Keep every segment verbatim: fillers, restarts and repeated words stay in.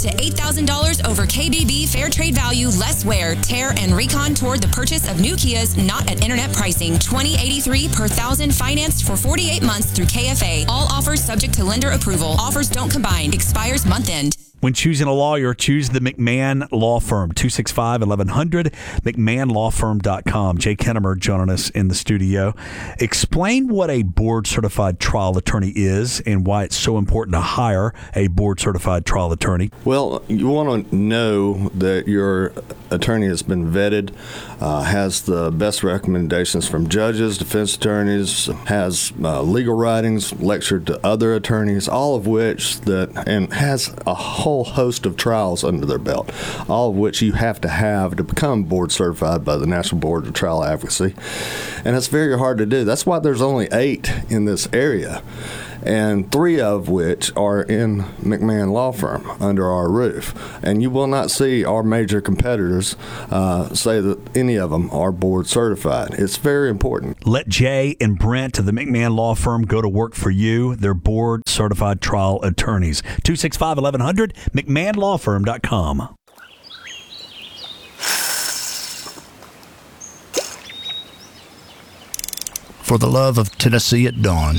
to eight thousand dollars over K B B fair trade value, less wear, tear, and recon toward the purchase of new Kias not at internet pricing. twenty eighty-three per thousand financed for forty-eight months through K F A. All offers subject to lender approval. Offers don't combine. Expires month end. When choosing a lawyer, choose the McMahon Law Firm, two six five, eleven hundred, mcmahon law firm dot com. Jay Kennemer joining us in the studio. Explain what a board-certified trial attorney is and why it's so important to hire a board-certified trial attorney. Well, you want to know that your attorney has been vetted, uh, has the best recommendations from judges, defense attorneys, has uh, legal writings, lectured to other attorneys, all of which that, and has a whole host of trials under their belt, all of which you have to have to become board certified by the National Board of Trial Advocacy. And it's very hard to do. That's why there's only eight in this area, and three of which are in McMahon Law Firm under our roof. And you will not see our major competitors uh, say that any of them are board certified. It's very important. Let Jay and Brent of the McMahon Law Firm go to work for you. They're board certified trial attorneys. two six five, eleven hundred, mcmahon law firm dot com. For the love of Tennessee at dawn.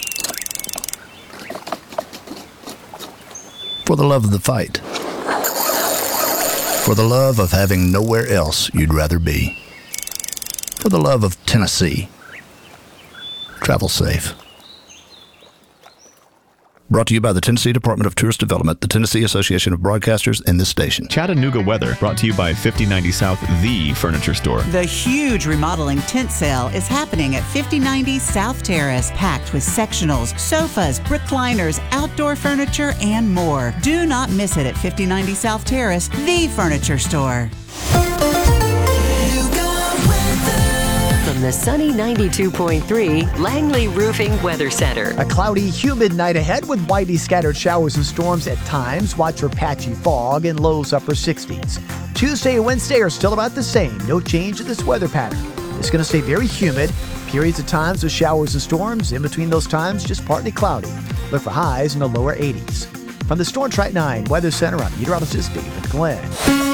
For the love of the fight. For the love of having nowhere else you'd rather be. For the love of Tennessee. Travel safe. Brought to you by the Tennessee Department of Tourist Development, the Tennessee Association of Broadcasters, and this station. Chattanooga weather, brought to you by fifty ninety South, the furniture store. The huge remodeling tent sale is happening at fifty ninety South Terrace, packed with sectionals, sofas, recliners, outdoor furniture, and more. Do not miss it at fifty ninety South Terrace, the furniture store. From the sunny ninety-two point three Langley Roofing Weather Center. A cloudy, humid night ahead with widely scattered showers and storms at times. Watch for patchy fog and lows upper sixties. Tuesday and Wednesday are still about the same. No change in this weather pattern. It's going to stay very humid. Periods of times with showers and storms. In between those times, just partly cloudy. Look for highs in the lower eighties. From the Storm Track nine Weather Center, I'm meteorologist David Glenn.